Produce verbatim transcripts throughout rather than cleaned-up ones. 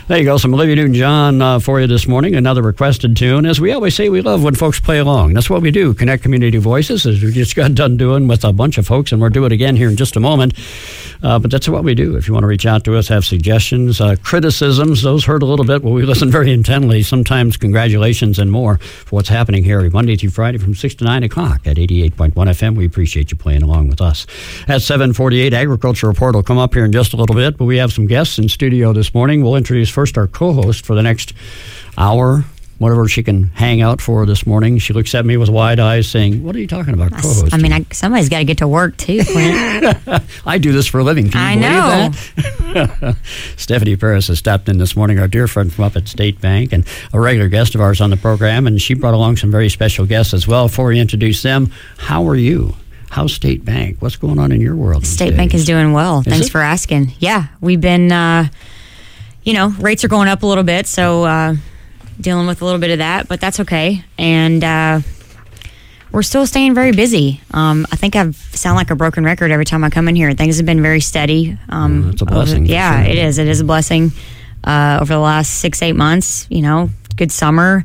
There you go, some Olivia Newton-John uh, for you this morning. Another requested tune. As we always say, we love when folks play along. That's what we do, connect community voices, as we just got done doing with a bunch of folks, and we'll do it again here in just a moment. Uh, but that's what we do. If you want to reach out to us, have suggestions, uh, criticisms, those hurt a little bit, but we listen very intently. Sometimes congratulations and more for what's happening here every Monday through Friday from six to nine o'clock at eighty-eight point one F M. We appreciate you playing along with us. At seven forty-eight, Agriculture Report will come up here in just a little bit, but we have some guests in studio this morning. We'll introduce first our co-host for the next hour, whatever she can hang out for this morning. She looks at me with wide eyes saying, what are you talking about, co-host? I mean, I, somebody's got to get to work too, Clint. I do this for a living. Can you I believe know. that? Stephanie Paris has stopped in this morning, our dear friend from up at State Bank and a regular guest of ours on the program, and she brought along some very special guests as well. Before we introduce them, how are you? How's State Bank? What's going on in your world? State Bank is doing well. Is Thanks it? for asking. Yeah, we've been, uh, you know, rates are going up a little bit, so uh, dealing with a little bit of that, but that's okay. And uh, we're still staying very busy. Um, I think I sound like a broken record every time I come in here. Things have been very steady. Um, oh, that's a blessing. Over, yeah, sure. it is. It is a blessing. Uh, over the last six, eight months, you know, good summer.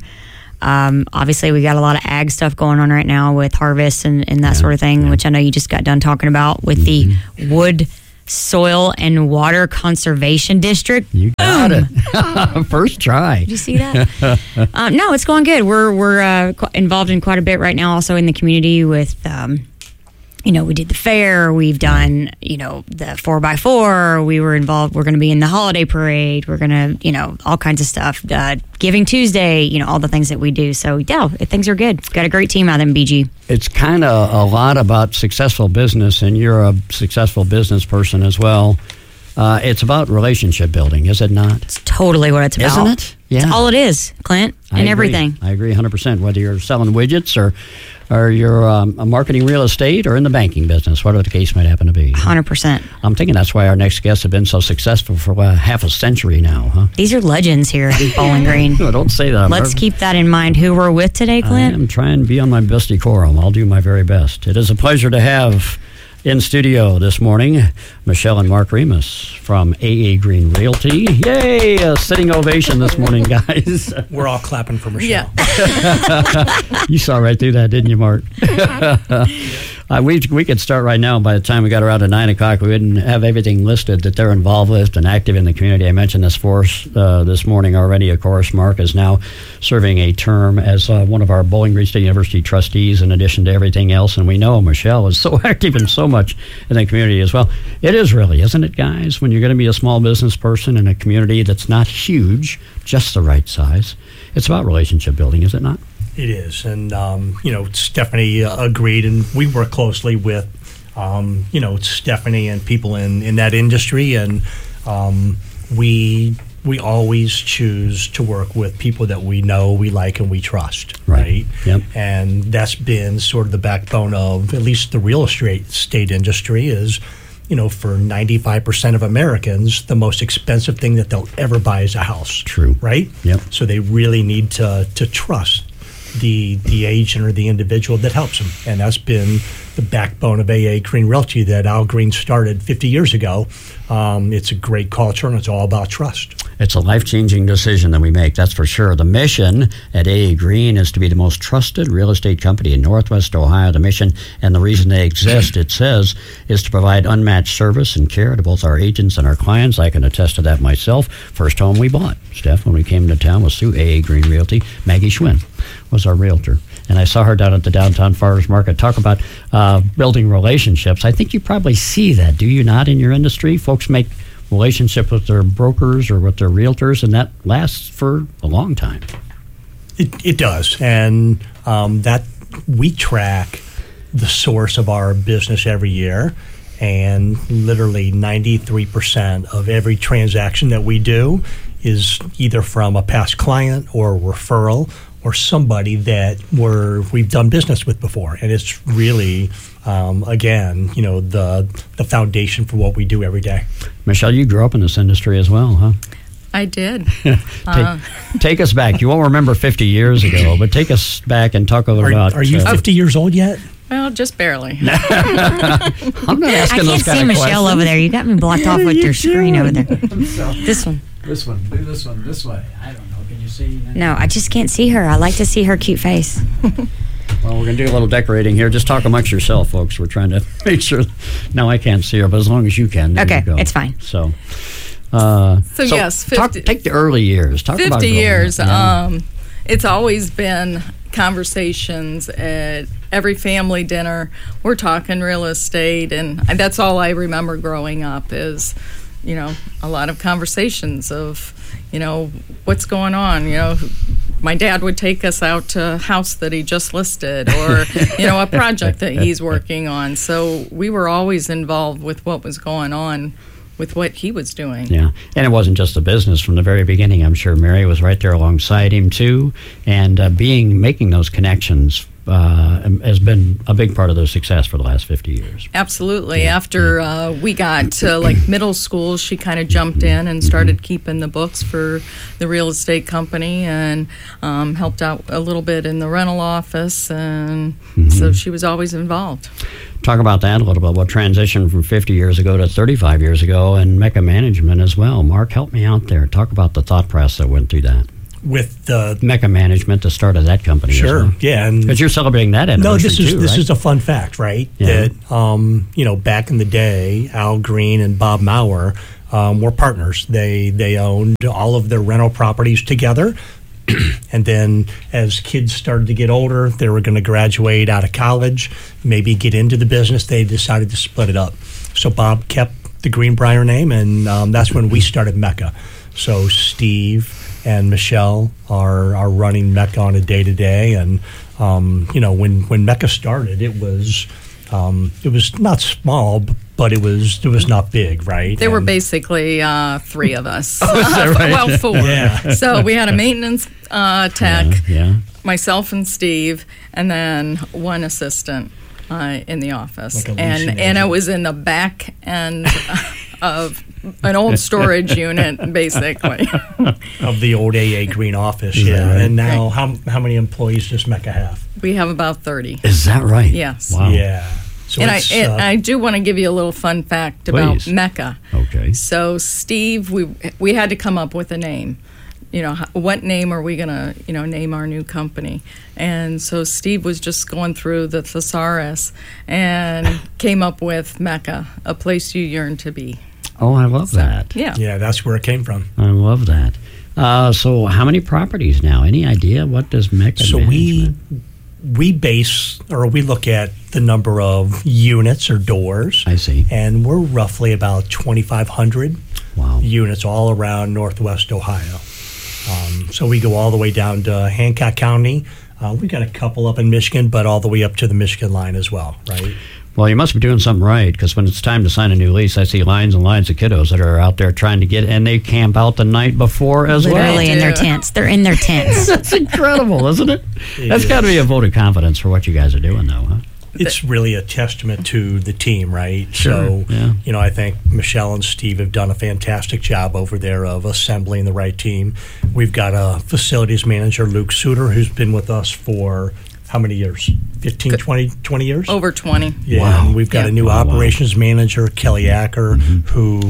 Um, obviously, we got a lot of ag stuff going on right now with harvest and, and that yeah, sort of thing, yeah. which I know you just got done talking about with mm-hmm. the Wood, Soil, and Water Conservation District. You got Boom. it. First try. Did you see that? um, no, it's going good. We're we're uh, qu- involved in quite a bit right now, also in the community with, um, you know, we did the fair. We've done, you know, the four by four. We were involved. We're going to be in the holiday parade. We're going to, you know, all kinds of stuff. Uh, Giving Tuesday, you know, all the things that we do. So, yeah, things are good. Got a great team out in B G. It's kind of a lot about successful business, and you're a successful business person as well. Uh, it's about relationship building, is it not? It's totally what it's about. Isn't it? Yeah. It's all it is, Clint, and I everything. I agree one hundred percent. Whether you're selling widgets or or you're um, marketing real estate or in the banking business, whatever the case might happen to be. one hundred percent. I'm thinking that's why our next guests have been so successful for uh, half a century now, huh? These are legends here at Bowling Green. No, don't say that. Let's I'm, keep that in mind. Who we're with today, Clint? I'm trying to be on my best decorum. I'll do my very best. It is a pleasure to have in studio this morning, Michelle and Mark Remus from A A Green Realty. Yay! A sitting ovation this morning, guys. We're all clapping for Michelle. Yeah. You saw right through that, didn't you, Mark? uh, we we could start right now. By the time we got around to nine o'clock, we wouldn't have everything listed that they're involved with and active in the community. I mentioned this for us uh, this morning already. Of course, Mark is now serving a term as uh, one of our Bowling Green State University trustees in addition to everything else. And we know Michelle is so active in so much in the community as well. It is really, isn't it, guys, when you're going to be a small business person in a community that's not huge, just the right size, it's about relationship building, is it not? It is. And, um, you know, Stephanie uh, agreed, and we work closely with, um, you know, Stephanie and people in, in that industry, and um, we we always choose to work with people that we know, we like, and we trust, right? right? Yep. And that's been sort of the backbone of at least the real estate state industry is, you know, for ninety-five percent of Americans, the most expensive thing that they'll ever buy is a house. True. Right? Yep. So they really need to to trust the the agent or the individual that helps them. And that's been the backbone of A A Green Realty that Al Green started fifty years ago. Um, it's a great culture, and it's all about trust. It's a life-changing decision that we make, that's for sure. The mission at A A Green is to be the most trusted real estate company in Northwest Ohio. The mission and the reason they exist, it says, is to provide unmatched service and care to both our agents and our clients. I can attest to that myself. First home we bought, Steph, when we came to town was through A A Green Realty. Maggie Schwinn was our realtor. And I saw her down at the downtown farmers market. Talk about uh, building relationships. I think you probably see that, do you not, in your industry? Folks make relationship with their brokers or with their realtors, and that lasts for a long time. It, it does. And um, that we track the source of our business every year. And literally ninety-three percent of every transaction that we do is either from a past client or a referral or somebody that we're, we've done business with before. And it's really, um, again, you know, the the foundation for what we do every day. Michelle, you grew up in this industry as well, huh? I did. take, uh, take us back. You won't remember fifty years ago, but take us back and talk a little are, about... Are you uh, fifty years old yet? Well, just barely. I'm not asking I those can't see kind of Michelle questions. over there. You got me blocked off with your screen over there. This one. This one. Do this one this way. I don't know. Can you see? No, I just can't see her. I like to see her cute face. Well, we're going to do a little decorating here. Just talk amongst yourself, folks. We're trying to make sure. No, I can't see her, but as long as you can, there Okay, you go. it's fine. So, uh, So, yes, talk, fifty take the early years. Talk about fifty growing years. up. Yeah. Um, it's always been conversations at every family dinner. We're talking real estate, and that's all I remember growing up is, you know, a lot of conversations of, you know, what's going on, you know. My dad would take us out to a house that he just listed or, you know, a project that he's working on. So we were always involved with what was going on with what he was doing. Yeah, and it wasn't just the business from the very beginning. I'm sure Mary was right there alongside him too, and uh, being making those connections uh, has been a big part of their success for the last fifty years. Absolutely. After uh, we got to like middle school, she kind of jumped in and started keeping the books for the real estate company and um, helped out a little bit in the rental office, and mm-hmm. so she was always involved. Talk about that a little bit. What transitioned from fifty years ago to thirty-five years ago, and Mecca Management as well. Mark, help me out there. Talk about the thought process that went through that. With the Mecca Management, the start of that company. Sure, well. yeah, and because you're celebrating that anniversary no, this is too, this right? is a fun fact, right? Yeah. That um, you know, back in the day, Al Green and Bob Maurer um, were partners. They they owned all of their rental properties together. And then as kids started to get older, they were going to graduate out of college, maybe get into the business. They decided to split it up. So Bob kept the Greenbrier name, and um, that's when we started Mecca. So Steve and Michelle are are running Mecca on a day-to-day. And, um, you know, when, when Mecca started, it was um, it was not small, but it was it was not big, right? There and, were basically uh, three of us. Oh, is that right? Well, four. Yeah. So we had a maintenance uh, tech, Yeah, yeah. myself and Steve, and then one assistant uh, in the office. Like a and leasing and it agent. was in the back end of an old storage unit, basically. of the old A A Green office, Is that yeah. right? And now, how how many employees does Mecca have? We have about thirty. Is that right? Yes. Wow. Yeah. So And I, it's, and uh, I do want to give you a little fun fact about Please. Mecca. Okay. So Steve, we we had to come up with a name. You know, h- what name are we gonna, you know, name our new company? And so Steve was just going through the thesaurus and came up with Mecca, a place you yearn to be. Oh, I love that. Yeah. yeah, that's where it came from. I love that. Uh, so, how many properties now? Any idea? What does Mecca So we Management? we base or we look at the number of units or doors. I see. And we're roughly about twenty-five hundred Wow. units all around Northwest Ohio. Um, so we go all the way down to Hancock County. Uh, we got a couple up in Michigan, but all the way up to the Michigan line as well, right? Well, you must be doing something right, because when it's time to sign a new lease, I see lines and lines of kiddos that are out there trying to get, and they camp out the night before as Literally well. in their do. tents. They're in their tents. That's incredible, isn't it? It That's is. got to be a vote of confidence for what you guys are doing, though, huh? It's really a testament to the team, right? Sure, So, yeah. you know, I think Michelle and Steve have done a fantastic job over there of assembling the right team. We've got a facilities manager, Luke Suter, who's been with us for how many years? fifteen, twenty, twenty years? Over twenty. Yeah, Wow. and we've got Yeah. a new Wow, wow. operations manager, Kelly Acker, Mm-hmm.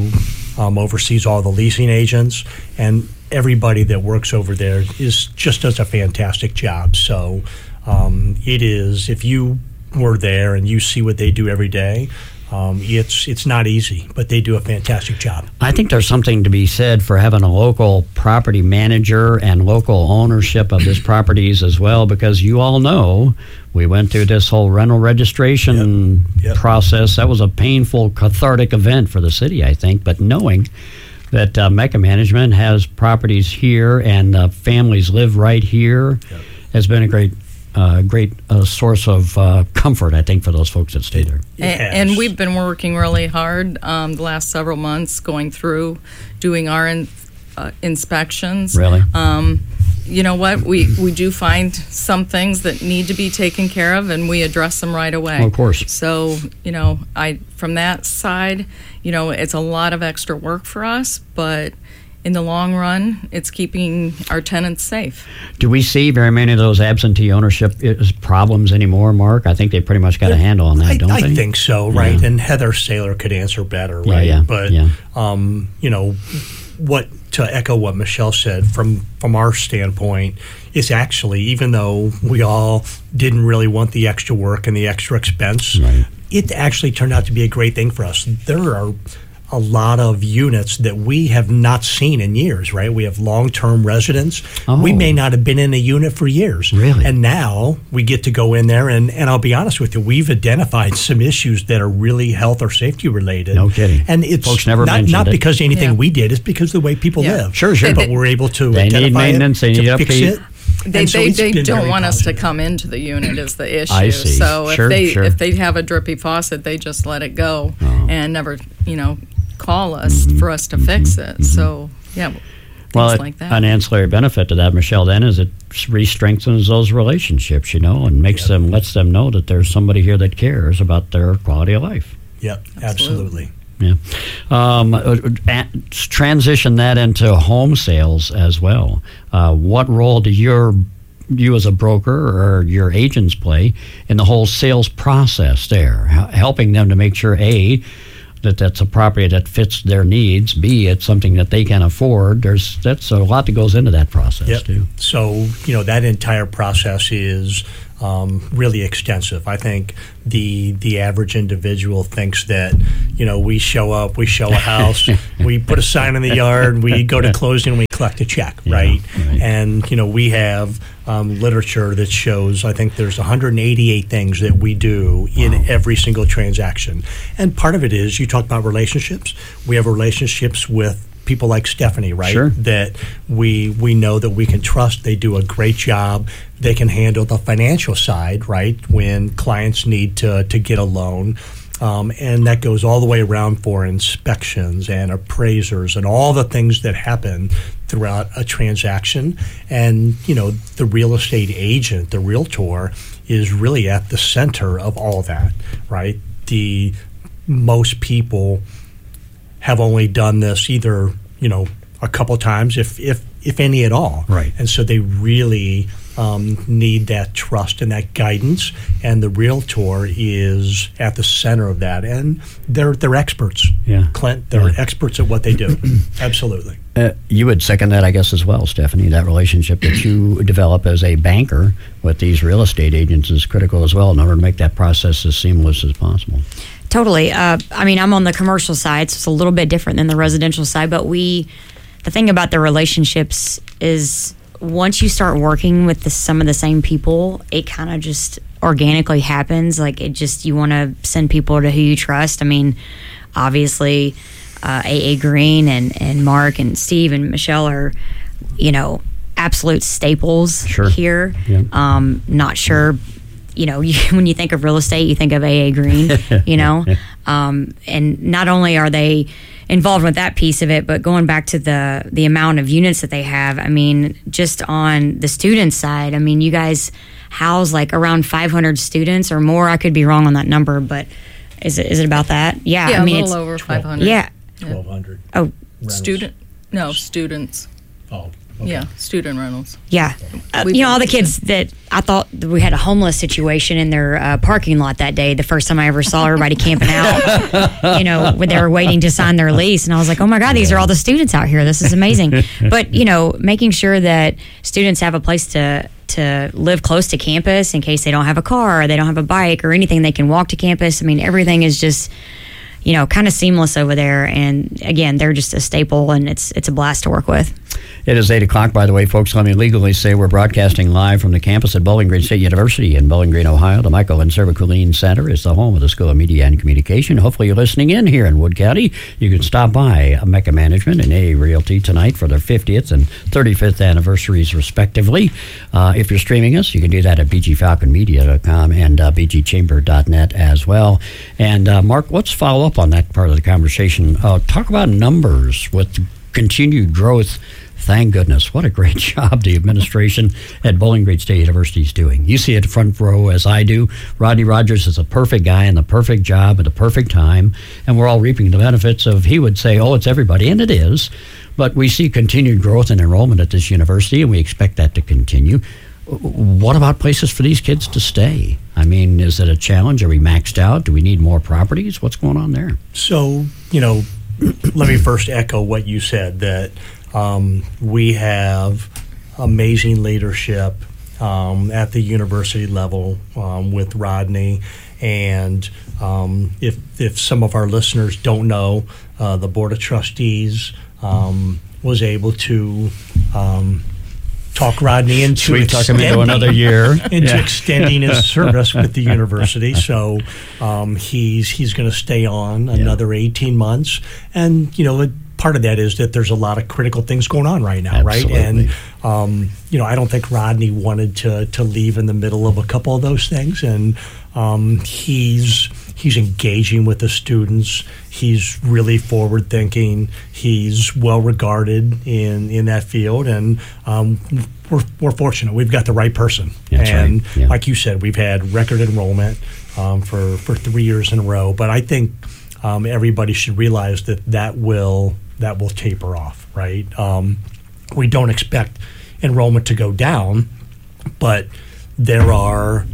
who um, oversees all the leasing agents, and everybody that works over there is just does a fantastic job. So um, it is, if you were there and you see what they do every day, um, it's it's not easy, but they do a fantastic job. I think there's something to be said for having a local property manager and local ownership of these properties as well, because you all know we went through this whole rental registration Yep. Yep. process. That was a painful, cathartic event for the city, I think, but knowing that uh, Mecca Management has properties here and uh, families live right here Yep. has been a great uh, great uh, source of uh, comfort, I think, for those folks that stay there. It And, has. and we've been working really hard um, the last several months, going through, doing our in, uh, inspections. Really? Um, you know what? We we do find some things that need to be taken care of, and we address them right away. Well, of course. So you know, I from that side, you know, it's a lot of extra work for us, but in the long run, it's keeping our tenants safe. Do we see very many of those absentee ownership is problems anymore, Mark? I think they pretty much got a handle on that, I, don't I they? Yeah. think so, right? Yeah. And Heather Saylor could answer better, Yeah, right? yeah, But, yeah. um, you know, what to echo what Michelle said, from from our standpoint, is actually, even though we all didn't really want the extra work and the extra expense, right. it actually turned out to be a great thing for us. There are a lot of units that we have not seen in years, right? We have long-term residents. Oh. We may not have been in a unit for years. Really? And now we get to go in there, and, and I'll be honest with you, we've identified some issues that are really health or safety related. No kidding. And it's Folks never not, mentioned not it. because of anything Yeah. we did, it's because of the way people Yeah. live. Sure, sure. But we're able to They need identify maintenance, it, they need to fix upkeep. it. They, And so they, it's they been don't very want us to positive. come into the unit is the issue. I see. So Sure, if they sure. if they have a drippy faucet, they just let it go Oh. and never, you know, call us for us to fix it. So yeah, things Well, it- like that. an ancillary benefit to that, Michelle, then is it re-strengthens those relationships, you know, and makes Yep. them, lets them know that there's somebody here that cares about their quality of life. Yep, Absolutely. absolutely. Yeah. Um, uh, uh, transition that into home sales as well. Uh, what role do your you as a broker or your agents play in the whole sales process there, H- helping them to make sure, A, that that's a property that fits their needs, B, it's something that they can afford. There's that's a lot that goes into that process Yep. too. So, you know, that entire process is um, really extensive. I think the the average individual thinks that, you know, we show up, we show a house, we put a sign in the yard, we go to closing, we collect a check, Yeah, right? right. And, you know, we have um, literature that shows, I think there's one hundred eighty-eight things that we do in Wow. every single transaction. And part of it is, you talk about relationships. We have relationships with people like Stephanie, right? Sure. That we we know that we can trust. They do a great job. They can handle the financial side, right? When clients need to to get a loan. Um, and that goes all the way around for inspections and appraisers and all the things that happen throughout a transaction. And, you know, the real estate agent, the realtor, is really at the center of all that, right? The most people have only done this either, you know, a couple times, if if if any at all. Right. And so they really um, need that trust and that guidance, and the realtor is at the center of that. And they're they're experts. Yeah. Clint, they're Yeah. experts at what they do. Absolutely. Uh, you would second that, I guess, as well, Stephanie. That relationship that you develop as a banker with these real estate agents is critical as well in order to make that process as seamless as possible. Totally. Uh, I mean, I'm on the commercial side, so it's a little bit different than the residential side. But we, the thing about the relationships is once you start working with the, some of the same people, it kind of just organically happens. Like it just, you want to send people to who you trust. I mean, obviously, uh, A A Green and, and Mark and Steve and Michelle are, you know, absolute staples Sure. here. Yeah. Um, not sure. You know, you, when you think of real estate, you think of A A Green, you know, um, and not only are they involved with that piece of it, but going back to the the amount of units that they have. I mean, just on the student side, I mean, you guys house like around five hundred students or more. I could be wrong on that number, but is it is it about that? Yeah, yeah, I mean, a it's little over five hundred. yeah. twelve hundred. Oh, rentals. Student, no, students. Oh, okay. Yeah, student rentals. yeah. Uh, We you know, all the think- kids that I thought that we had a homeless situation in their uh, parking lot that day. The first time I ever saw everybody camping out, you know, when they were waiting to sign their lease. And I was like, oh my God, these are all the students out here. This is amazing. But, you know, making sure that students have a place to, to live close to campus in case they don't have a car or they don't have a bike or anything, they can walk to campus. I mean, everything is just, you know, kind of seamless over there. And again, they're just a staple and it's, it's a blast to work with. It is eight o'clock, by the way, folks. Let me legally say we're broadcasting live from the campus at Bowling Green State University in Bowling Green, Ohio. The Michael and Sarah Culleen Center is the home of the School of Media and Communication. Hopefully you're listening in here in Wood County. You can stop by Mecca Management and A A Realty tonight for their fiftieth and thirty-fifth anniversaries, respectively. Uh, if you're streaming us, you can do that at b g falcon media dot com and uh, b g chamber dot net as well. And, uh, Mark, let's follow up on that part of the conversation. Uh, talk about numbers with continued growth. Thank goodness. What a great job the administration at Bowling Green State University is doing. You see it front row as I do. Rodney Rogers is a perfect guy in the perfect job at the perfect time, and we're all reaping the benefits of, he would say, oh, it's everybody, and it is. But we see continued growth in enrollment at this university, and we expect that to continue. What about places for these kids to stay? I mean, is it a challenge? Are we maxed out? Do we need more properties? What's going on there? So, you know, let me first echo what you said, that um, we have amazing leadership um, at the university level um, with Rodney. And um, if, if some of our listeners don't know, uh, the Board of Trustees um, was able to um, talk Rodney into Sweet, talk him extending, into another year. into Yeah. extending his service with the university. So um, he's he's going to stay on another eighteen months. And, you know, it, part of that is that there's a lot of critical things going on right now, Absolutely. right? And, um, you know, I don't think Rodney wanted to, to leave in the middle of a couple of those things. And um, he's he's engaging with the students. He's really forward thinking. He's well regarded in, in that field. And um, we're, we're fortunate. We've got the right person. That's and right. Yeah. like you said, we've had record enrollment um, for, for three years in a row. But I think um, everybody should realize that that will that will taper off, right? Um, we don't expect enrollment to go down, but there are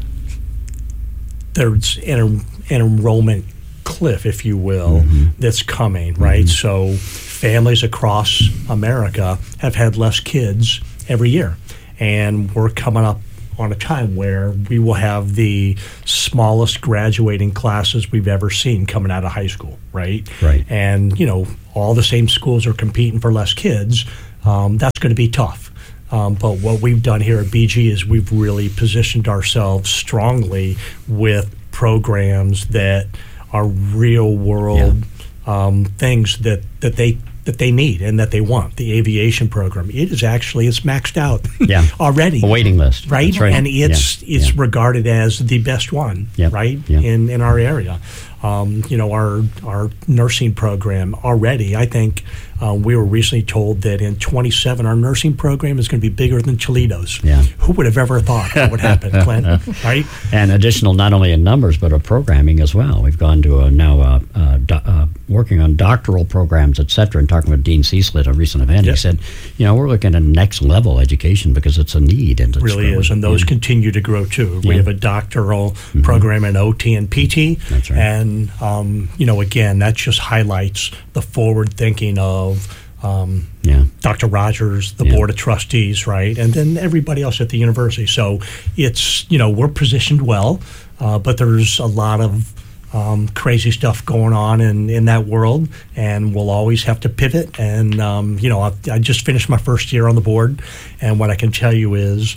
there's an, an enrollment cliff, if you will, mm-hmm. that's coming, right? Mm-hmm. So families across America have had less kids every year, and we're coming up on a time where we will have the smallest graduating classes we've ever seen coming out of high school, right? Right. And, you know, all the same schools are competing for less kids. Um, that's going to be tough. Um, but what we've done here at B G is we've really positioned ourselves strongly with programs that are real world yeah. um, things that, that they that they need and that they want. The aviation program, it is actually, it's maxed out yeah. already. A waiting list. Right? That's right. And it's yeah. it's yeah. regarded as the best one, yep. right, yep. in, in our area. Um, you know, our our nursing program already, I think uh, we were recently told that in twenty-seven, our nursing program is going to be bigger than Toledo's. Yeah. Who would have ever thought that would happen, Clint? Right? And additional, not only in numbers, but of programming as well. We've gone to a, now uh, uh, do, uh, working on doctoral programs, et cetera, and talking with Dean Cecil at a recent event. Yep. He said, you know, we're looking at next level education because it's a need. And It it's really growing. is, and those yeah. continue to grow too. Yeah. We have a doctoral mm-hmm. program in O T and P T. That's right. And, um, you know, again, that just highlights the forward thinking of um, yeah. Doctor Rogers, the yeah. Board of Trustees, right, and then everybody else at the university. So it's, you know, we're positioned well, uh, but there's a lot of um, crazy stuff going on in, in that world, and we'll always have to pivot. And, um, you know, I, I just finished my first year on the board, and what I can tell you is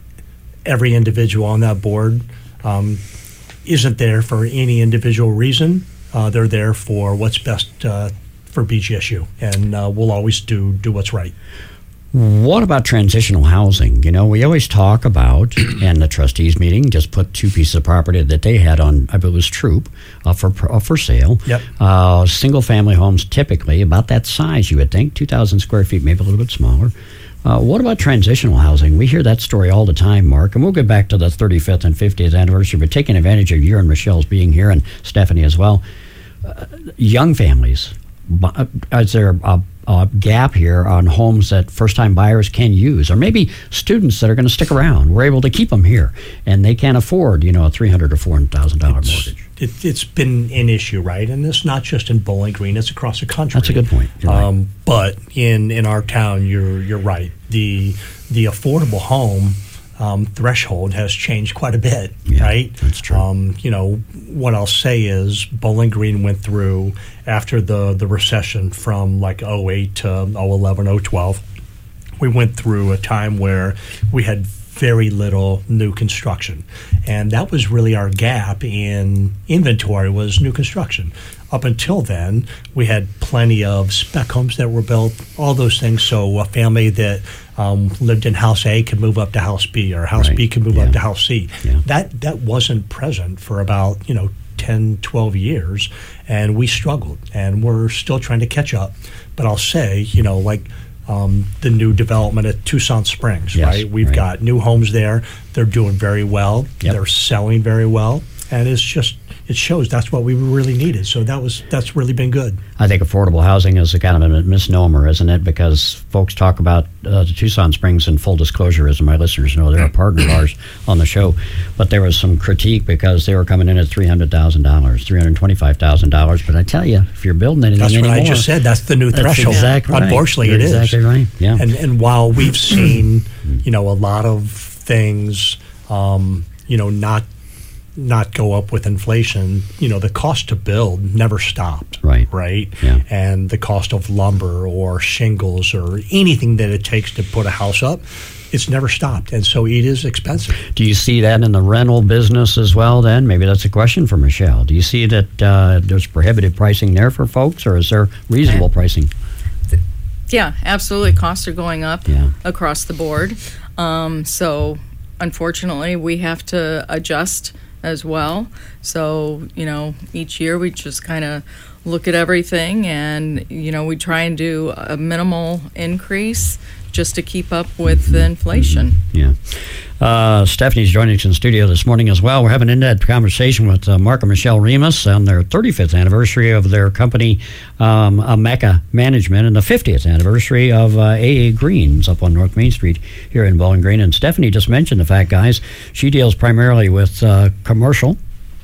every individual on that board um, isn't there for any individual reason. Uh, they're there for what's best uh, for B G S U, and uh, we'll always do do what's right. What about transitional housing? You know, we always talk about, and the trustees meeting just put two pieces of property that they had on, I believe it was Troop, uh, for uh, for sale. Yep. Uh, single family homes, typically about that size, you would think, two thousand square feet, maybe a little bit smaller. Uh, what about transitional housing? We hear that story all the time, Mark, and we'll get back to the thirty-fifth and fiftieth anniversary, but taking advantage of you and Michelle's being here, and Stephanie as well. Uh, young families, uh, is there a, a gap here on homes that first-time buyers can use, or maybe students that are going to stick around? We're able to keep them here, and they can't afford, you know, a three hundred thousand or four hundred thousand dollars mortgage. It, it's been an issue, right? And it's not just in Bowling Green; it's across the country. That's a good point. You're Um, right. But in, in our town, you're you're right. The the affordable home um, threshold has changed quite a bit, Yeah, right? that's true. Um, you know, what I'll say is Bowling Green went through, after the, the recession from like oh eight to oh eleven, oh twelve, we went through a time where we had very little new construction. And that was really our gap in inventory, was new construction. Up until then, we had plenty of spec homes that were built, all those things. So a family that um, lived in house A could move up to house B, or house Right. B could move Yeah. up to house C. Yeah. That that wasn't present for about, you know, ten, twelve years, and we struggled, and we're still trying to catch up. But I'll say, you know, like um, the new development at Tucson Springs, Yes, right? We've right. got new homes there. They're doing very well. Yep. They're selling very well. And it's just, it shows that's what we really needed. So that was that's really been good. I think affordable housing is a kind of a misnomer, isn't it? Because folks talk about uh, the Tucson Springs, and full disclosure, as my listeners know, they're a partner of ours on the show. But there was some critique because they were coming in at three hundred thousand dollars, three hundred twenty-five thousand dollars. But I tell you, if you're building anything that's anymore, what I just said. That's the new that's threshold. Exactly right. Unfortunately, You're it is exactly right. Yeah. And and while we've seen, you know, a lot of things, um, you know, not. not go up with inflation, you know, the cost to build never stopped. Right. Right. Yeah. And the cost of lumber or shingles or anything that it takes to put a house up, it's never stopped. And so it is expensive. Do you see that in the rental business as well then? Maybe that's a question for Michelle. Do you see that uh, there's prohibitive pricing there for folks, or is there reasonable pricing? Yeah, absolutely. Costs are going up Yeah. across the board. Um, so unfortunately, we have to adjust as well. So, you know, each year we just kind of look at everything, and, you know, we try and do a minimal increase just to keep up with the inflation. Yeah. Uh, Stephanie's joining us in studio this morning as well. We're having an in-depth conversation with uh, Mark and Michelle Remus on their thirty-fifth anniversary of their company, um, Mecca Management, and the fiftieth anniversary of uh, A A Greens up on North Main Street here in Bowling Green. And Stephanie just mentioned the fact, guys, she deals primarily with uh, commercial.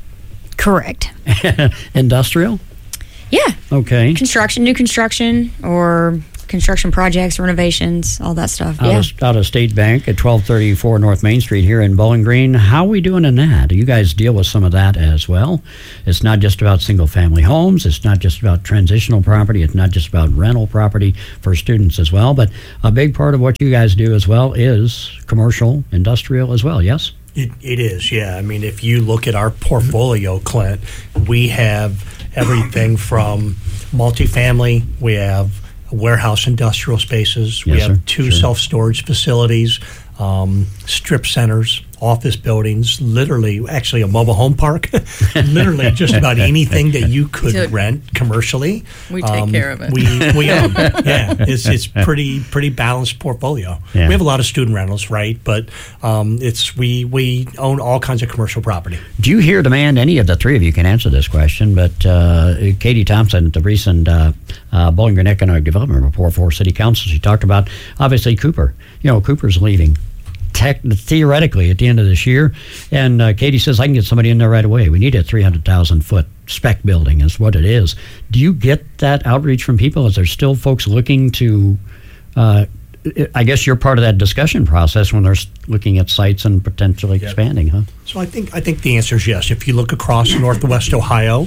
Correct. Industrial? Yeah. Okay. Construction, new construction, or construction projects, renovations, all that stuff. Out, yeah. of, out of State Bank at twelve thirty-four North Main Street here in Bowling Green. How are we doing in that? Do you guys deal with some of that as well? It's not just about single-family homes. It's not just about transitional property. It's not just about rental property for students as well. But a big part of what you guys do as well is commercial, industrial as well, yes? It, it is, yeah. I mean, if you look at our portfolio, Clint, we have everything from multifamily, we have warehouse industrial spaces, we Yes, have sir. two Sure. self-storage facilities, um, strip centers, office buildings, literally, actually a mobile home park, literally just about anything that you could So rent commercially. we take care of it. We, we own. Yeah, it's it's pretty pretty balanced portfolio. Yeah. We have a lot of student rentals, right? But um, it's we we own all kinds of commercial property. Do you hear demand? Any of the three of you can answer this question, but uh, Katie Thompson at the recent uh, uh, Bowling Green Economic Development Report for City Council, she talked about, obviously, Cooper. You know, Cooper's leaving tech, theoretically at the end of this year, and uh, Katie says, I can get somebody in there right away. We need a three hundred thousand foot spec building is what it is. Do you get that outreach from people? Is there still folks looking to, uh, I guess you're part of that discussion process when they're looking at sites and potentially Yep. expanding, huh? So I think I think the answer is yes. If you look across Northwest Ohio,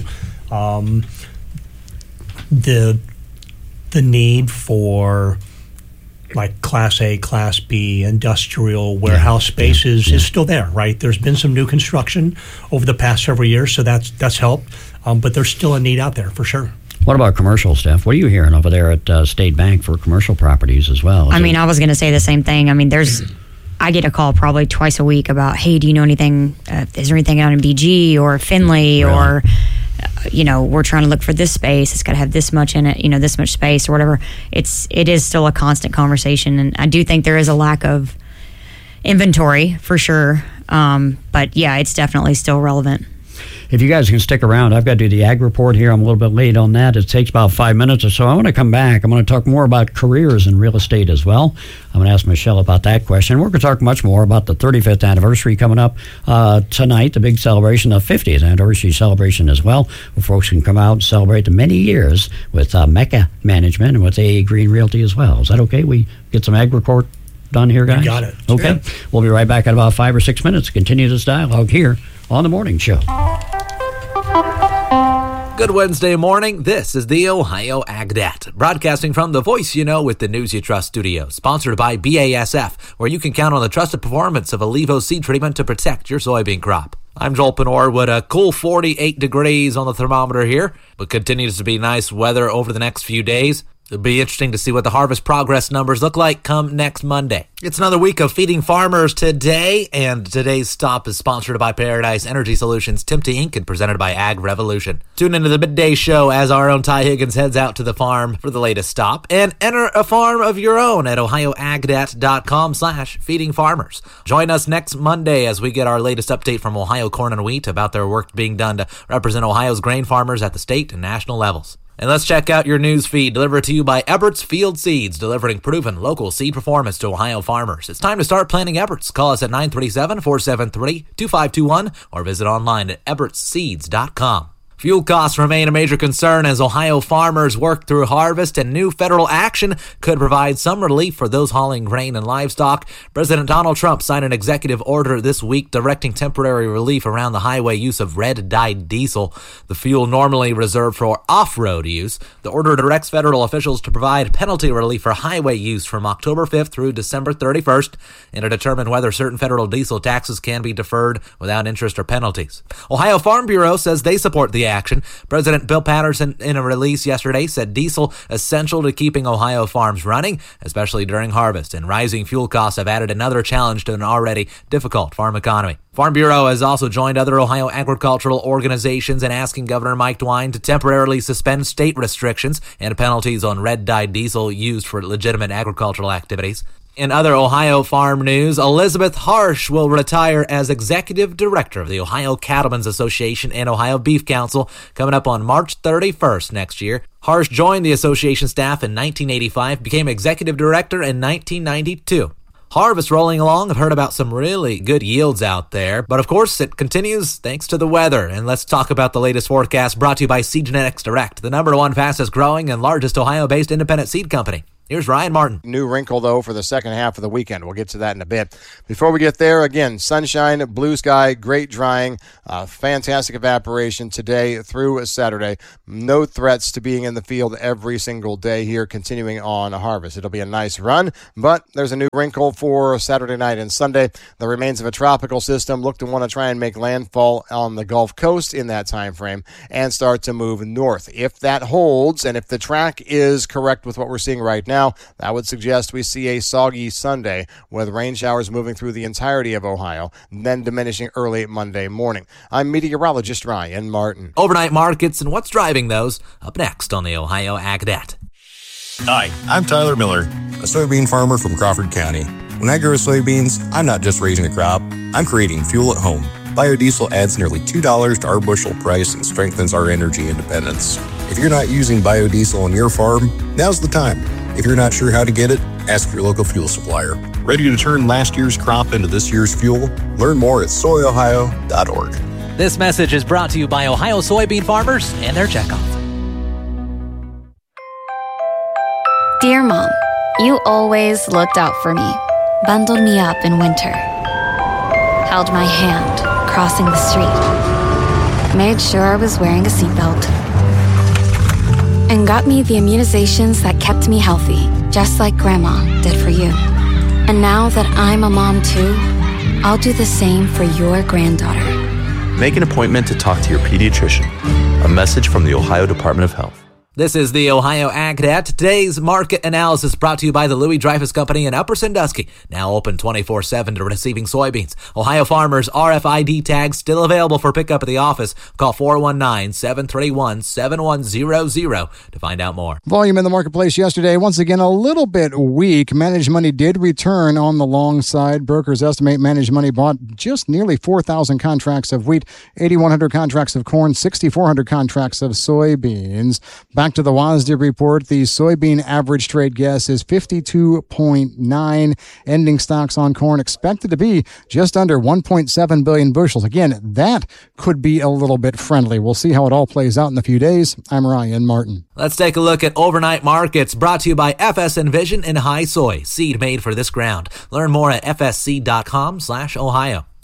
um, the the need for like Class A, Class B, industrial warehouse Yeah, spaces yeah, yeah. is still there, right? There's been some new construction over the past several years, so that's that's helped. Um, but there's still a need out there for sure. What about commercial stuff? What are you hearing over there at uh, State Bank for commercial properties as well? Is I mean, it- I was going to say the same thing. I mean, there's, I get a call probably twice a week about, hey, do you know anything? Uh, is there anything out in B G or Finley Really? or, uh, you know, we're trying to look for this space. It's got to have this much in it, you know, this much space or whatever. It's it is still a constant conversation, and I do think there is a lack of inventory for sure. Um, but yeah, it's definitely still relevant. If you guys can stick around, I've got to do the ag report here. I'm a little bit late on that. It takes about five minutes or so. I want to come back. I'm going to talk more about careers in real estate as well. I'm going to ask Michelle about that question. We're going to talk much more about the thirty-fifth anniversary coming up uh, tonight, the big celebration, the fiftieth anniversary celebration as well, where folks can come out and celebrate the many years with uh, Mecca Management and with A A Green Realty as well. Is that okay? We get some ag report done here, guys? got it. Okay. We'll be right back in about five or six minutes to continue this dialogue here on The Morning Show. Good Wednesday morning. This is the Ohio AgNet, broadcasting from the Voice You Know with the News You Trust studio, sponsored by B A S F, where you can count on the trusted performance of Allevo seed treatment to protect your soybean crop. I'm Joel Penor with a cool forty-eight degrees on the thermometer here, but continues to be nice weather over the next few days. It'll be interesting to see what the harvest progress numbers look like come next Monday. It's another week of Feeding Farmers today, and today's stop is sponsored by Paradise Energy Solutions, Timty Incorporated, and presented by Ag Revolution. Tune into the midday show as our own Ty Higgins heads out to the farm for the latest stop, and enter a farm of your own at ohioagdat.com slash feeding farmers. Join us next Monday as we get our latest update from Ohio Corn and Wheat about their work being done to represent Ohio's grain farmers at the state and national levels. And let's check out your news feed delivered to you by Ebert's Field Seeds, delivering proven local seed performance to Ohio farmers. It's time to start planting Ebert's. Call us at nine three seven, four seven three, two five two one or visit online at eberts seeds dot com. Fuel costs remain a major concern as Ohio farmers work through harvest, and new federal action could provide some relief for those hauling grain and livestock. President Donald Trump signed an executive order this week directing temporary relief around the highway use of red-dyed diesel, the fuel normally reserved for off-road use. The order directs federal officials to provide penalty relief for highway use from October fifth through December thirty-first, and to determine whether certain federal diesel taxes can be deferred without interest or penalties. Ohio Farm Bureau says they support the action. President Bill Patterson, in a release yesterday, said diesel essential to keeping Ohio farms running, especially during harvest, and rising fuel costs have added another challenge to an already difficult farm economy. Farm Bureau has also joined other Ohio agricultural organizations in asking Governor Mike DeWine to temporarily suspend state restrictions and penalties on red-dyed diesel used for legitimate agricultural activities. In other Ohio farm news, Elizabeth Harsh will retire as executive director of the Ohio Cattlemen's Association and Ohio Beef Council coming up on March thirty-first next year. Harsh joined the association staff in nineteen eighty-five, became executive director in nineteen ninety-two. Harvest rolling along. I've heard about some really good yields out there, but of course it continues thanks to the weather. And let's talk about the latest forecast brought to you by Seed Genetics Direct, the number one fastest growing and largest Ohio-based independent seed company. Here's Ryan Martin. New wrinkle, though, for the second half of the weekend. We'll get to that in a bit. Before we get there, again, sunshine, blue sky, great drying, uh, fantastic evaporation today through Saturday. No threats to being in the field every single day here, continuing on a harvest. It'll be a nice run, but there's a new wrinkle for Saturday night and Sunday. The remains of a tropical system look to want to try and make landfall on the Gulf Coast in that time frame and start to move north. If that holds, and if the track is correct with what we're seeing right now, Now, that would suggest we see a soggy Sunday with rain showers moving through the entirety of Ohio, then diminishing early Monday morning. I'm meteorologist Ryan Martin. Overnight markets and what's driving those up next on the Ohio AgNet. Hi, I'm Tyler Miller, a soybean farmer from Crawford County. When I grow soybeans, I'm not just raising a crop, I'm creating fuel at home. Biodiesel adds nearly two dollars to our bushel price and strengthens our energy independence. If you're not using biodiesel on your farm, now's the time. If you're not sure how to get it, ask your local fuel supplier. Ready to turn last year's crop into this year's fuel? Learn more at soy ohio dot org. This message is brought to you by Ohio soybean farmers and their checkoff. Dear Mom, you always looked out for me, bundled me up in winter, held my hand crossing the street, made sure I was wearing a seatbelt, and got me the immunizations that kept me healthy, just like Grandma did for you. And now that I'm a mom too, I'll do the same for your granddaughter. Make an appointment to talk to your pediatrician. A message from the Ohio Department of Health. This is the Ohio AgNet. Today's market analysis brought to you by the Louis Dreyfus Company in Upper Sandusky, now open twenty-four seven to receiving soybeans. Ohio farmers R F I D tags still available for pickup at the office. Call four one nine, seven three one, seven one zero zero to find out more. Volume in the marketplace yesterday, once again, a little bit weak. Managed money did return on the long side. Brokers estimate managed money bought just nearly four thousand contracts of wheat, eighty-one hundred contracts of corn, sixty-four hundred contracts of soybeans. Back to the WASDE report, the soybean average trade guess is fifty-two point nine. Ending stocks on corn expected to be just under one point seven billion bushels. Again, that could be a little bit friendly. We'll see how it all plays out in a few days. I'm Ryan Martin. Let's take a look at overnight markets brought to you by F S Envision and High Soy, seed made for this ground. Learn more at f s c dot com slash Ohio.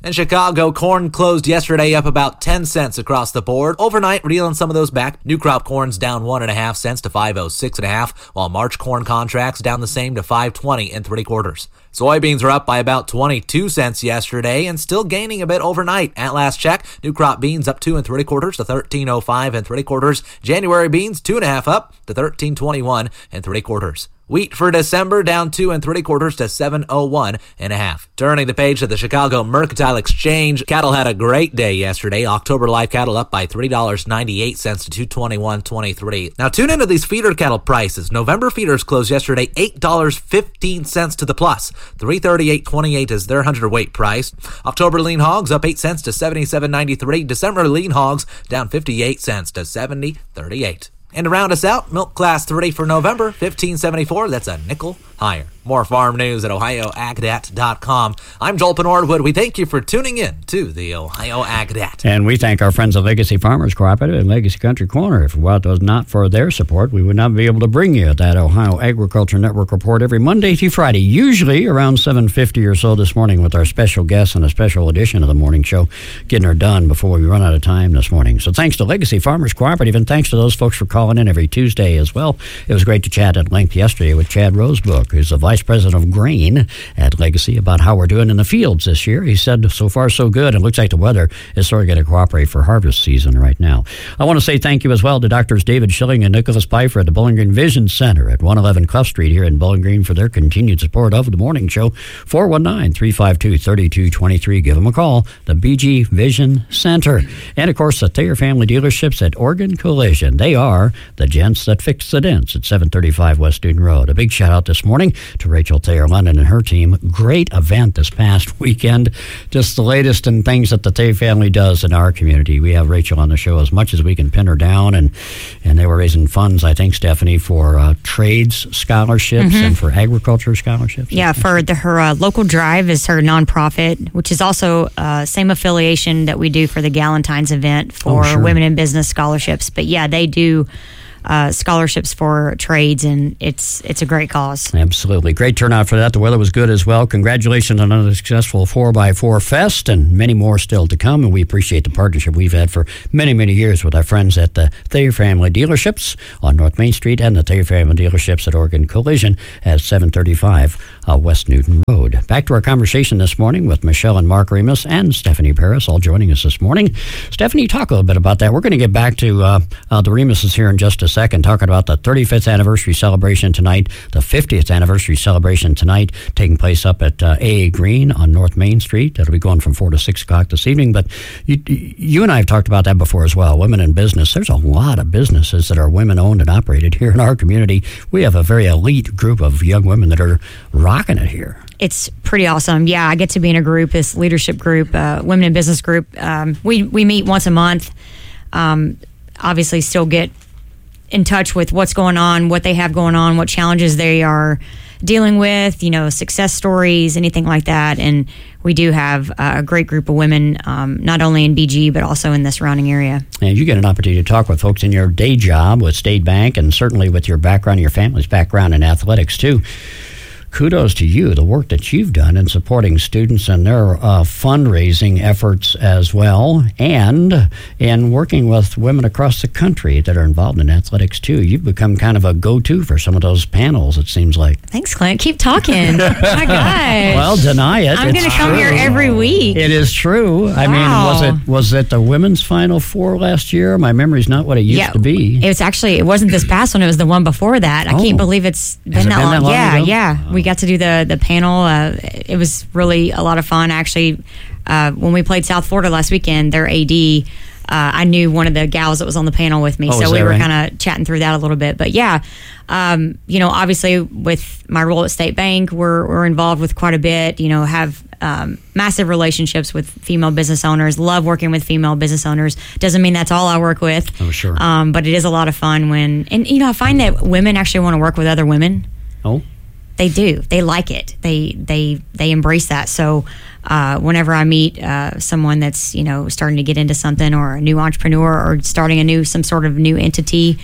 In Chicago, corn closed yesterday up about ten cents across the board. Overnight, reeling some of those back. New crop corn's down one and a half cents to five oh six and a half, while March corn contracts down the same to five twenty and three quarters. Soybeans are up by about twenty-two cents yesterday and still gaining a bit overnight. At last check, new crop beans up two and three quarters to thirteen oh five and three quarters. January beans two and a half up to thirteen twenty-one and three quarters. Wheat for December down two and three quarters to seven oh one and a half. Turning the page to the Chicago Mercantile Exchange, cattle had a great day yesterday. October live cattle up by three dollars and ninety-eight cents to two twenty-one twenty-three. Now tune into these feeder cattle prices. November feeders closed yesterday eight dollars and fifteen cents to the plus. three thirty-eight twenty-eight is their hundredweight price. October lean hogs up eight cents to seventy-seven ninety-three. December lean hogs down fifty-eight cents to seventy thirty-eight. And to round us out, milk class three for November, fifteen seventy-four. That's a nickel higher. More farm news at ohio agdat dot com. I'm Joel Penordwood. We thank you for tuning in to the Ohio Agdat. And we thank our friends at Legacy Farmers Cooperative and Legacy Country Corner. If it was not for their support, we would not be able to bring you that Ohio Agriculture Network report every Monday through Friday, usually around seven fifty or so this morning with our special guests and a special edition of the morning show, getting her done before we run out of time this morning. So thanks to Legacy Farmers Cooperative, and thanks to those folks for calling in every Tuesday as well. It was great to chat at length yesterday with Chad Rosebrook, who's the Vice President of Grain at Legacy, about how we're doing in the fields this year. He said so far so good. It looks like the weather is sort of going to cooperate for harvest season right now. I want to say thank you as well to Doctors David Schilling and Nicholas Pfeiffer at the Bowling Green Vision Center at one eleven Clough Street here in Bowling Green for their continued support of the morning show. four one nine, three five two, three two two three. Give them a call. The B G Vision Center. And of course, the Thayer Family Dealerships at Oregon Collision. They are the gents that fix the dents at seven thirty-five West Newton Road. A big shout out this morning to Rachel Thayer London and her team. Great event this past weekend. Just the latest in things that the Thayer family does in our community. We have Rachel on the show as much as we can pin her down, and and they were raising funds, I think, Stephanie, for uh, trades scholarships mm-hmm. and for agriculture scholarships. Yeah, for the, her uh, local drive is her nonprofit, which is also uh, same affiliation that we do for the Galentine's event for oh, sure. women in business scholarships. But yeah, they do Uh, scholarships for trades, and it's it's a great cause. Absolutely. Great turnout for that. The weather was good as well. Congratulations on another successful four by four Fest, and many more still to come, and we appreciate the partnership we've had for many, many years with our friends at the Thayer Family Dealerships on North Main Street and the Thayer Family Dealerships at Oregon Collision at seven thirty-five uh, West Newton Road. Back to our conversation this morning with Michelle and Mark Remus and Stephanie Paris all joining us this morning. Stephanie, talk a little bit about that. We're going to get back to uh, uh, the Remuses here in just a second, talking about the thirty-fifth anniversary celebration tonight, the fiftieth anniversary celebration tonight, taking place up at uh, A A Green on North Main Street. That'll be going from four to six o'clock this evening. But you, you and I have talked about that before as well. Women in business. There's a lot of businesses that are women-owned and operated here in our community. We have a very elite group of young women that are rocking it here. It's pretty awesome. Yeah, I get to be in a group, this leadership group, uh, women in business group. Um, we, we meet once a month. Um, obviously, still get in touch with what's going on, what they have going on, what challenges they are dealing with, you know, success stories, anything like that. And we do have a great group of women, um, not only in B G, but also in the surrounding area. And you get an opportunity to talk with folks in your day job with State Bank, and certainly with your background, your family's background in athletics too. Kudos to you, the work that you've done in supporting students and their uh, fundraising efforts as well, and in working with women across the country that are involved in athletics too. You've become kind of a go-to for some of those panels, it seems like. Thanks, Clint. Keep talking. Oh my gosh. Well, deny it. I'm going to come true. here every week. It is true. Wow. I mean, was it was it the women's Final Four last year? My memory's not what it used yeah, to be. It was actually, it wasn't this past one. It was the one before that. I oh. can't believe it's been, Has that, it been long. that long. Yeah, ago? yeah. Oh. We got to do the, the panel. Uh, it was really a lot of fun. Actually, uh, when we played South Florida last weekend, their A D, uh, I knew one of the gals that was on the panel with me. Oh, so we were right? kind of chatting through that a little bit. But yeah, um, you know, obviously with my role at State Bank, we're, we're involved with quite a bit, you know, have um, massive relationships with female business owners, love working with female business owners. Doesn't mean that's all I work with. Oh, sure. Um, but it is a lot of fun when, and you know, I find that women actually want to work with other women. Oh. They do. They like it. They they they embrace that. So uh, whenever I meet uh, someone that's, you know, starting to get into something, or a new entrepreneur, or starting a new some sort of new entity,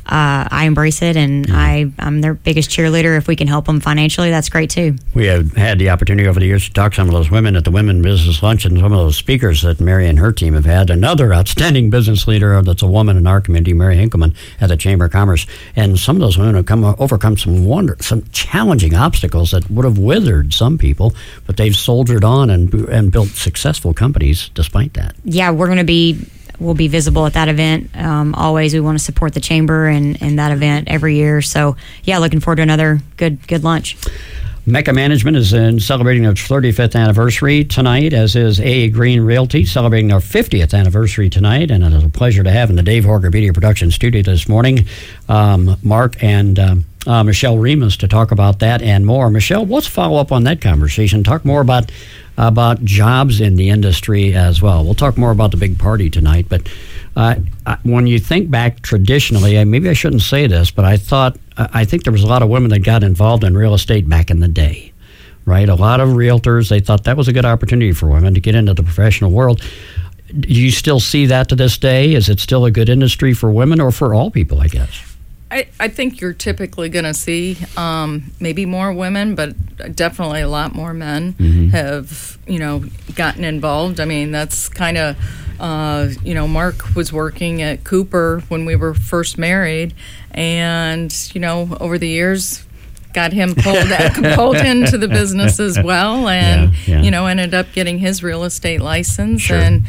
uh, I embrace it, and I, I'm their biggest cheerleader. If we can help them financially, that's great too. We have had the opportunity over the years to talk to some of those women at the Women Business Lunch, and some of those speakers that Mary and her team have had. Another outstanding business leader that's a woman in our community, Mary Hinkleman, at the Chamber of Commerce. And some of those women have come overcome some wonder, some challenging obstacles that would have withered some people, but they've soldiered on and and built successful companies despite that. Yeah, we're going to be. We'll be visible at that event. Um, always, we want to support the chamber and, and that event every year. So, yeah, looking forward to another good good lunch. Mecca Management is in celebrating their thirty-fifth anniversary tonight, as is A. Green Realty celebrating their fiftieth anniversary tonight. And it is a pleasure to have in the Dave Horger Media Production Studio this morning um, Mark and um, uh, Michelle Remus to talk about that and more. Michelle, let's follow up on that conversation. Talk more about about jobs in the industry as well. We'll talk more about the big party tonight, but uh, when you think back traditionally, maybe I shouldn't say this, but I thought, I think there was a lot of women that got involved in real estate back in the day, right? A lot of realtors, they thought that was a good opportunity for women to get into the professional world. Do you still see that to this day? Is it still a good industry for women or for all people, I guess? I, I think you're typically going to see um, maybe more women, but definitely a lot more men mm-hmm. have, you know, gotten involved. I mean, that's kind of, uh, you know, Mark was working at Cooper when we were first married, and, you know, over the years, got him pulled pulled into the business as well, and, yeah, yeah. you know, ended up getting his real estate license sure. and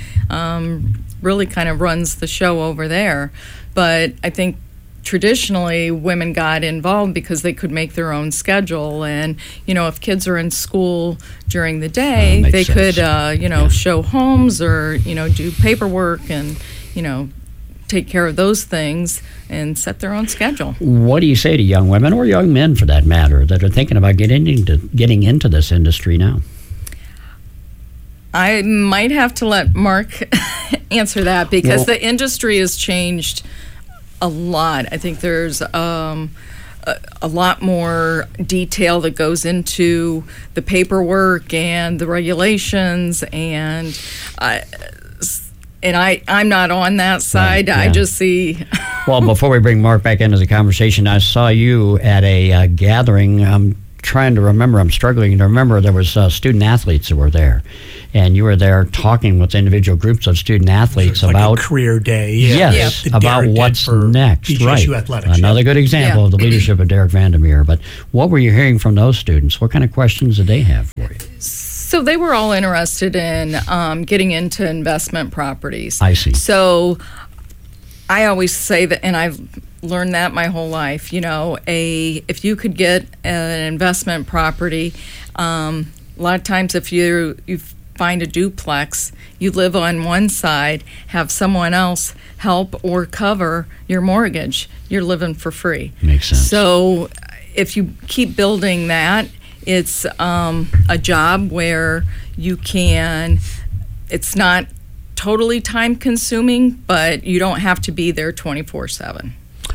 um, really kind of runs the show over there. But I think traditionally women got involved because they could make their own schedule, and you know, if kids are in school during the day, uh, they sense. could uh, you know yeah. show homes or you know do paperwork and you know take care of those things and set their own schedule. What do you say to young women or young men for that matter that are thinking about getting into getting into this industry now? I might have to let Mark answer that because well, the industry has changed a lot. I think there's um, a, a lot more detail that goes into the paperwork and the regulations, and I, and I, I'm not on that side. Right, yeah. I just see. Well, before we bring Mark back into the conversation, I saw you at a uh, gathering. I'm trying to remember. I'm struggling to remember. There was uh, student athletes that were there. And you were there talking with individual groups of student athletes like about a career day. Yeah. Yes, yeah. about what's next. B J S U right. Athletics, Another yeah. good example yeah. of the leadership of Derek Vandermeer. But what were you hearing from those students? What kind of questions did they have for you? So they were all interested in um, getting into investment properties. I see. So I always say that, and I've learned that my whole life. You know, a if you could get an investment property, um, a lot of times if you you find a duplex, you live on one side, have someone else help or cover your mortgage. You're living for free. Makes sense. So if you keep building that, it's um, a job where you can. It's not totally time consuming, but you don't have to be there twenty-four seven.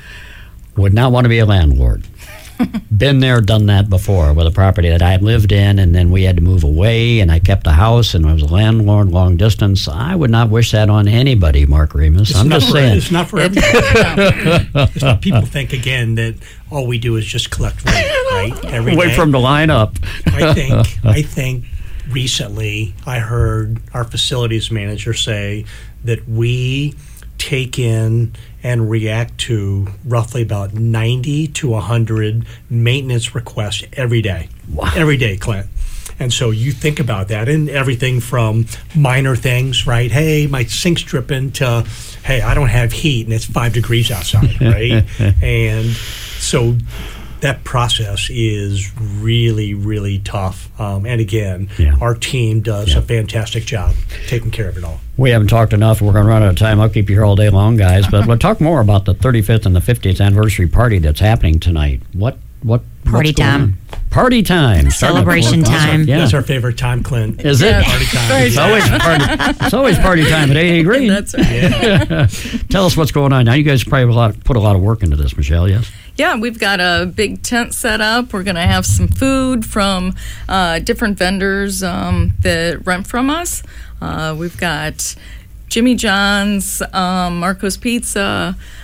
Would not want to be a landlord. Been there, done that before with a property that I had lived in, and then we had to move away, and I kept the house, and I was a landlord long distance. I would not wish that on anybody, Mark Remus. It's I'm just for, saying. It's not for everybody. It's not, people think, again, that all we do is just collect rent, right? Every Wait day. for them to line up. I think, I think recently I heard our facilities manager say that we take in and react to roughly about ninety to one hundred maintenance requests every day. Wow. Every day, Clint. And so you think about that, and everything from minor things, right? Hey, my sink's dripping, to, hey, I don't have heat, and it's five degrees outside, right? And so that process is really, really tough. Um, and again, yeah. our team does yeah. a fantastic job taking care of it all. We haven't talked enough. We're going to run out of time. I'll keep you here all day long, guys. But we'll talk more about the thirty-fifth and the fiftieth anniversary party that's happening tonight. What? What? Party time. Party time. Celebration time. Yeah. That's our favorite time, Clint. Is it? Yeah. Party time. It's always party. It's always party time at A A Green. That's right. Yeah. Tell us what's going on now. You guys probably have a lot, put a lot of work into this, Michelle. Yes. Yeah, we've got a big tent set up. We're going to have some food from uh, different vendors um, that rent from us. Uh, we've got Jimmy John's, um, Marco's Pizza,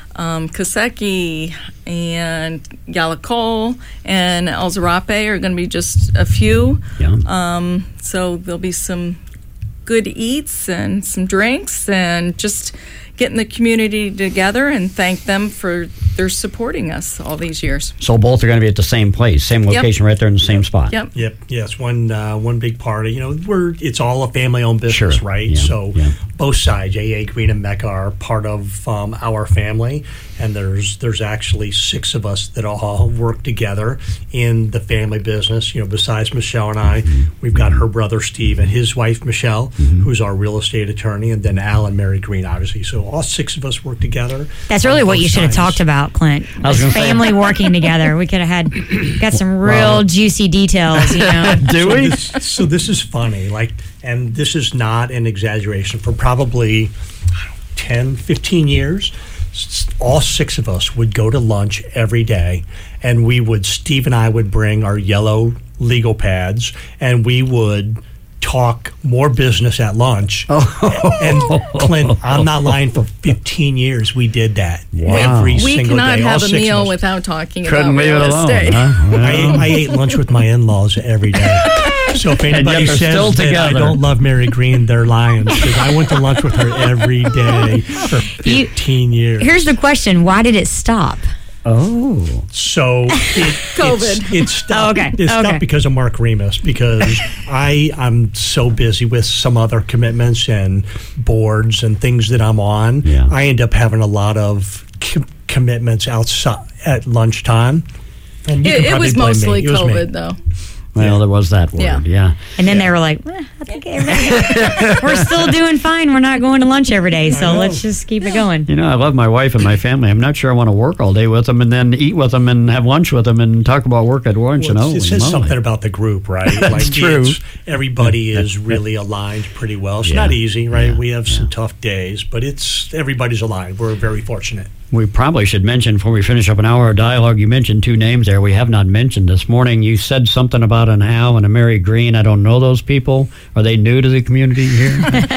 um, Kaseki and Yalakol and El Zarape are going to be just a few. Yeah. Um, so there'll be some good eats and some drinks and just getting the community together and thank them for their supporting us all these years. So both are going to be at the same place, same location, Yep. right there in the same spot. Yep. Yep. Yes. One uh, one big party. You know, we're it's all a family-owned business, Sure. right? Yeah. So Yeah. both sides, A A Green and Mecca, are part of um, our family, and there's there's actually six of us that all work together in the family business. You know, besides Michelle and I, we've got her brother Steve and his wife Michelle, Mm-hmm. who's our real estate attorney, and then Al and Mary Green, obviously. So all six of us work together. That's really on what both you should have sides. talked about, Clint. I was gonna say- Family working together. We could have had got some real Well- juicy details, you know. Do so we? This, so this is funny, like, and this is not an exaggeration. For probably I don't know, ten, fifteen years, s- all six of us would go to lunch every day, and we would, Steve and I would bring our yellow legal pads, and we would talk more business at lunch. And Clint, I'm not lying, for fifteen years we did that Wow. every We single cannot day. all have a six of meal us. without talking Couldn't about leave real it alone, estate. huh? I ate, I ate lunch with my in-laws every day. So if anybody they're says still that I together. don't love Mary Green, they're lying, because I went to lunch with her every day for fifteen years. Here's the question: why did it stop? Oh. So it, COVID. It's, it's stopped. Oh, okay. It's Okay. stopped because of Mark Remus, because I I'm so busy with some other commitments and boards and things that I'm on. Yeah. I end up having a lot of com- commitments outside at lunchtime. And you can It, it probably was blame me. mostly It was me. COVID, though. Well, there was that word. Yeah. Yeah. And then they were like, eh, I think everybody- we're still doing fine. We're not going to lunch every day, so let's just keep it going. You know, I love my wife and my family. I'm not sure I want to work all day with them and then eat with them and have lunch with them and talk about work at lunch. Well, and it's- holy it says moly. something about the group, right? That's like true. it's- everybody is really aligned pretty well. It's Yeah. not easy, right? Yeah. We have some tough days, but it's everybody's aligned. We're very fortunate. We probably should mention before we finish up an hour of dialogue, you mentioned two names there we have not mentioned this morning. You said something about an Al and a Mary Green. I don't know those people. Are they new to the community here?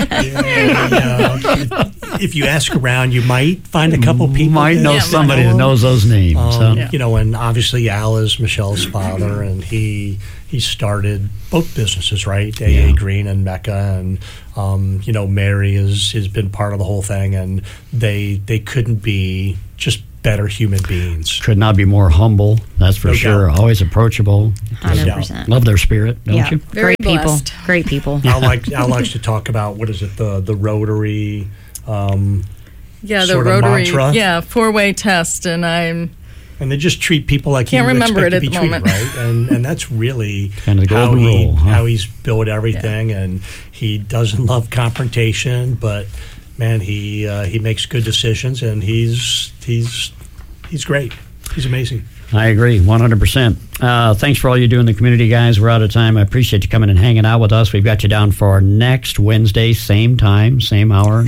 Yeah, if, if you ask around, you might find a couple people. Might know Yeah, somebody know that them. knows those names. Um, huh? You know, and obviously Al is Michelle's father, and he he started both businesses, right? A A Yeah. Green and Mecca, and um, you know, Mary is has been part of the whole thing, and they they couldn't be just better human beings. Could not be more humble, that's for No sure. doubt. Always approachable. one hundred percent. Love their spirit, don't Yeah, you? Very great people. blessed. Great people. Al likes Al likes to talk about what is it the the Rotary. Um, Yeah, the Sort of rotary. mantra. Yeah, four-way test, and I'm. And they just treat people like Can't you would remember expect it to at be the treated, moment. right? And and that's really Kind of the how golden he rule, huh? how he's built everything. And he doesn't love confrontation, but man, he uh, he makes good decisions, and he's he's he's great. He's amazing. I agree, one hundred percent. Uh, thanks for all you do in the community, guys. We're out of time. I appreciate you coming and hanging out with us. We've got you down for next Wednesday, same time, same hour.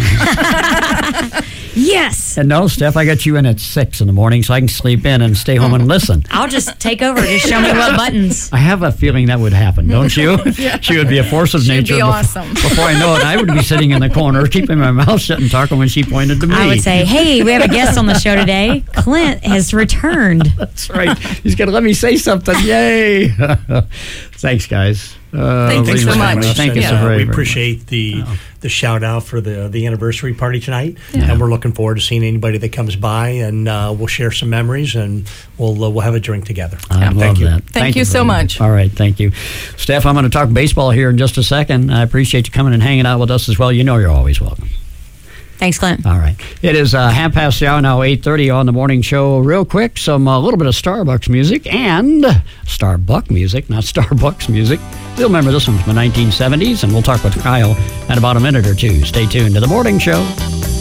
Yes. And no, Steph, I got you in at six in the morning so I can sleep in and stay home and listen. I'll just take over. Just show me what buttons. I have a feeling that would happen, don't you? She would be a force of She'd nature. be bef- awesome. Before I know it, I would be sitting in the corner, keeping my mouth shut and talking when she pointed to me. I would say, hey, we have a guest on the show today. Clint has returned. That's right. He's going to let me say something. Yay. Thanks, guys. Uh, Thank you leave so us much. alone. Thank And, you so uh, very We very appreciate the Oh. the shout out for the the anniversary party tonight, Yeah. and we're looking forward to seeing anybody that comes by, and uh, we'll share some memories, and we'll uh, we'll have a drink together. I love Thank you. that. Thank you so very much. All right, thank you. Steph, I'm going to talk baseball here in just a second. I appreciate you coming and hanging out with us as well. You know you're always welcome. Thanks, Clint. All right. It is uh, half past the hour now, eight thirty on the morning show. Real quick, some a uh, little bit of Starbucks music and Starbuck music, not Starbucks music. You'll remember this one from the nineteen seventies, and we'll talk with Kyle in about a minute or two. Stay tuned to the morning show.